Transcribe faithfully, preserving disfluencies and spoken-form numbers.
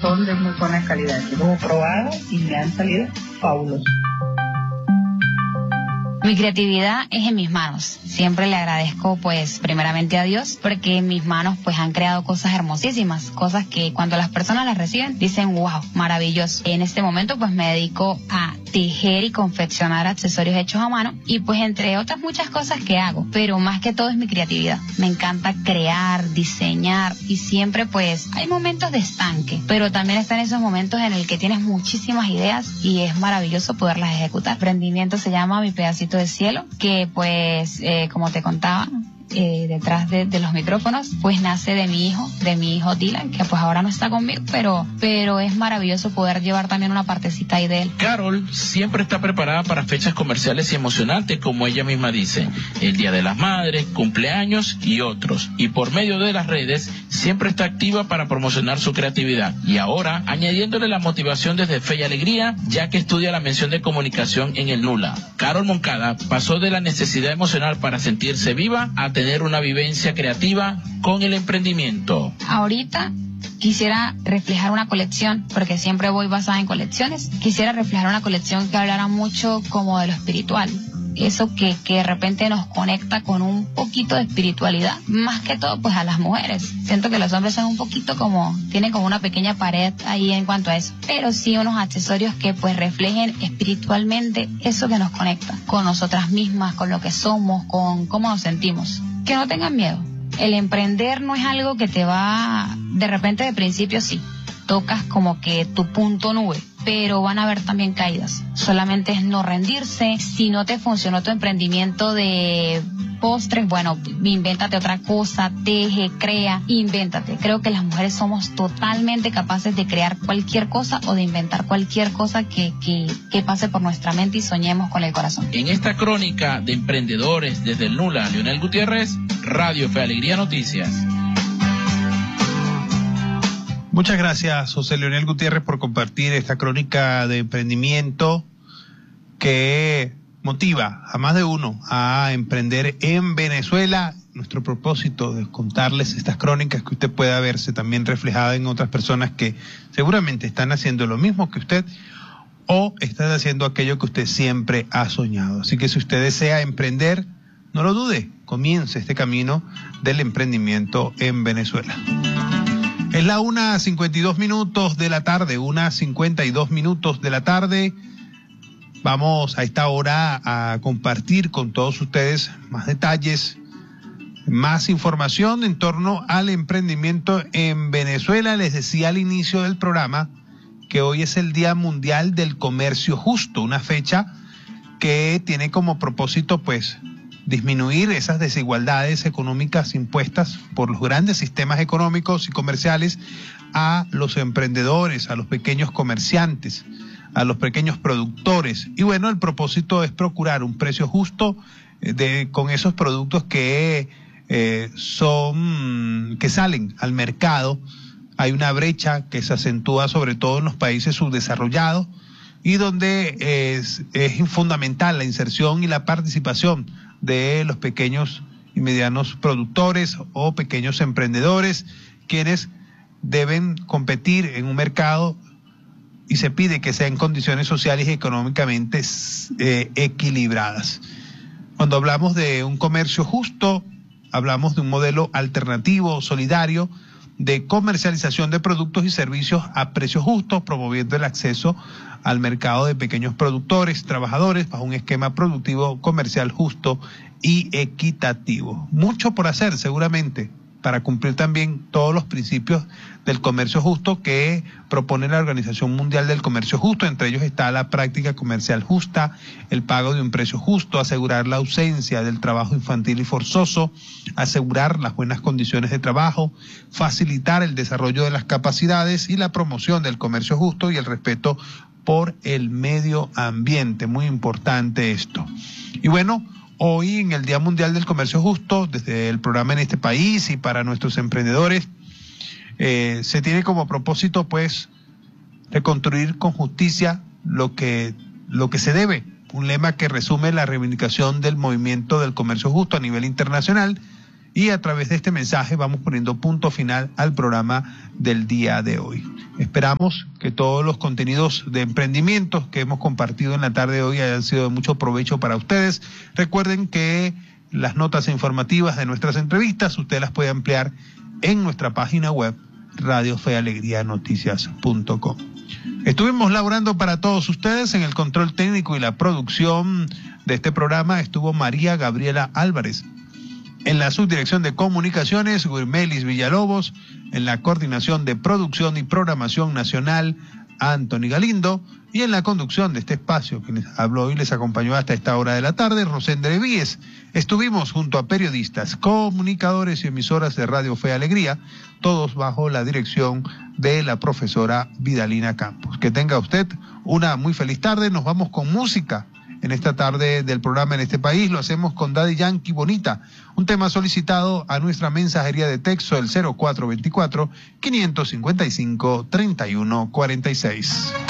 son de muy buena calidad. Yo los he probado y me han salido fabulosos. Mi creatividad es en mis manos. Siempre le agradezco pues primeramente a Dios porque en mis manos pues han creado cosas hermosísimas, cosas que cuando las personas las reciben dicen wow, maravilloso. En este momento pues me dedico a tejer y confeccionar accesorios hechos a mano y pues entre otras muchas cosas que hago, pero más que todo es mi creatividad. Me encanta crear, diseñar y siempre pues hay momentos de estanque, pero también están esos momentos en el que tienes muchísimas ideas y es maravilloso poderlas ejecutar. El emprendimiento se llama Mi Pedacito de Cielo, que pues eh, como te contaba eh, detrás de, de los micrófonos pues nace de mi hijo, de mi hijo Dylan, que pues ahora no está conmigo, pero, pero es maravilloso poder llevar también una partecita ahí de él. Carol siempre está preparada para fechas comerciales y emocionantes, como ella misma dice, el Día de las Madres, cumpleaños y otros, y por medio de las redes siempre está activa para promocionar su creatividad, y ahora añadiéndole la motivación desde Fe y Alegría, ya que estudia la mención de comunicación en el Nula. Carol Moncada pasó de la necesidad emocional para sentirse viva a tener una vivencia creativa con el emprendimiento. Ahorita quisiera reflejar una colección, porque siempre voy basada en colecciones. Quisiera reflejar una colección que hablara mucho como de lo espiritual. Eso que, que de repente nos conecta con un poquito de espiritualidad, más que todo pues a las mujeres. Siento que los hombres son un poquito como, tienen como una pequeña pared ahí en cuanto a eso, pero sí unos accesorios que pues reflejen espiritualmente eso que nos conecta con nosotras mismas, con lo que somos, con cómo nos sentimos. Que no tengan miedo. El emprender no es algo que te va, de repente de principio sí, tocas como que tu punto nube, pero van a haber también caídas. Solamente es no rendirse. Si no te funcionó tu emprendimiento de postres, bueno, invéntate otra cosa, teje, crea, invéntate. Creo que las mujeres somos totalmente capaces de crear cualquier cosa o de inventar cualquier cosa que, que, que pase por nuestra mente y soñemos con el corazón. En esta crónica de emprendedores desde el Nula, Leonel Gutiérrez, Radio Fe Alegría Noticias. Muchas gracias, José Leonel Gutiérrez, por compartir esta crónica de emprendimiento que motiva a más de uno a emprender en Venezuela. Nuestro propósito es contarles estas crónicas que usted pueda verse también reflejada en otras personas que seguramente están haciendo lo mismo que usted o están haciendo aquello que usted siempre ha soñado. Así que si usted desea emprender, no lo dude, comience este camino del emprendimiento en Venezuela. Es la una cincuenta y dos minutos de la tarde, una cincuenta y dos minutos de la tarde. Vamos a esta hora a compartir con todos ustedes más detalles, más información en torno al emprendimiento en Venezuela. Les decía al inicio del programa que hoy es el Día Mundial del Comercio Justo, una fecha que tiene como propósito pues disminuir esas desigualdades económicas impuestas por los grandes sistemas económicos y comerciales a los emprendedores, a los pequeños comerciantes, a los pequeños productores. Y bueno, el propósito es procurar un precio justo de, con esos productos que eh, son, que salen al mercado. Hay una brecha que se acentúa sobre todo en los países subdesarrollados y donde es, es fundamental la inserción y la participación de los pequeños y medianos productores o pequeños emprendedores, quienes deben competir en un mercado y se pide que sea en condiciones sociales y económicamente eh, equilibradas. Cuando hablamos de un comercio justo, hablamos de un modelo alternativo, solidario, de comercialización de productos y servicios a precios justos, promoviendo el acceso al mercado de pequeños productores, trabajadores, bajo un esquema productivo comercial justo y equitativo. Mucho por hacer, seguramente, para cumplir también todos los principios del comercio justo que propone la Organización Mundial del Comercio Justo. Entre ellos está la práctica comercial justa, el pago de un precio justo, asegurar la ausencia del trabajo infantil y forzoso, asegurar las buenas condiciones de trabajo, facilitar el desarrollo de las capacidades y la promoción del comercio justo y el respeto por el medio ambiente. Muy importante esto. Y bueno, hoy en el Día Mundial del Comercio Justo, desde el programa En Este País y para nuestros emprendedores, eh, se tiene como propósito pues reconstruir con justicia lo que, lo que se debe, un lema que resume la reivindicación del movimiento del comercio justo a nivel internacional y a través de este mensaje vamos poniendo punto final al programa del día de hoy. Esperamos que todos los contenidos de emprendimiento que hemos compartido en la tarde de hoy hayan sido de mucho provecho para ustedes. Recuerden que las notas informativas de nuestras entrevistas usted las puede ampliar en nuestra página web radio fe alegría noticias punto com. Estuvimos laborando para todos ustedes en el control técnico y la producción de este programa estuvo María Gabriela Álvarez. En la subdirección de comunicaciones, Guirmelis Villalobos. En la coordinación de producción y programación nacional, Anthony Galindo. Y en la conducción de este espacio, que les habló y les acompañó hasta esta hora de la tarde, Rosendre Víez. Estuvimos junto a periodistas, comunicadores y emisoras de Radio Fe Alegría, todos bajo la dirección de la profesora Vidalina Campos. Que tenga usted una muy feliz tarde. Nos vamos con música en esta tarde del programa En este País. Lo hacemos con Daddy Yankee Bonita, un tema solicitado a nuestra mensajería de texto, el cero cuatro dos cuatro, cinco cinco cinco, tres uno cuatro seis.